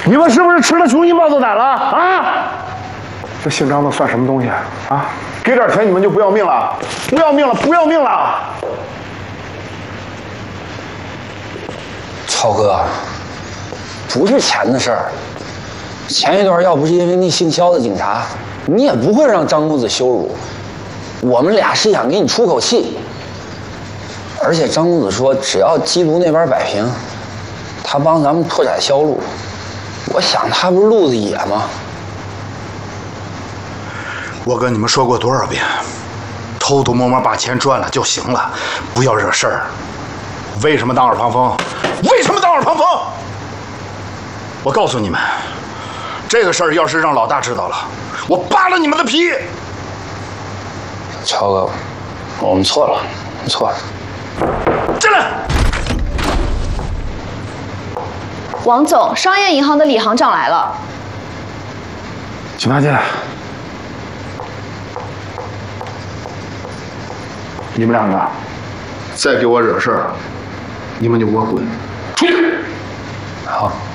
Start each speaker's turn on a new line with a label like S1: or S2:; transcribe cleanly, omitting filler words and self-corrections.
S1: 你们是不是吃了雄心豹子胆了啊？这姓张的算什么东西啊？给点钱你们就不要命了？不要命了！不要命了！
S2: 超哥，不是钱的事儿。前一段要不是因为那姓肖的警察，你也不会让张公子羞辱。我们俩是想给你出口气。而且张公子说，只要缉毒那边摆平，他帮咱们拓展销路。我想他不是路子野吗？
S3: 我跟你们说过多少遍，偷偷摸摸把钱赚了就行了，不要惹事儿。为什么当耳旁风？为什么当耳旁风？我告诉你们，这个事儿要是让老大知道了，我扒了你们的皮。
S2: 超哥，我们错了，我们错了。
S3: 进来。
S4: 王总，商业银行的李行长来了。
S1: 请他进来。你们两个再给我惹事儿，你们就给我滚出去！
S2: 好。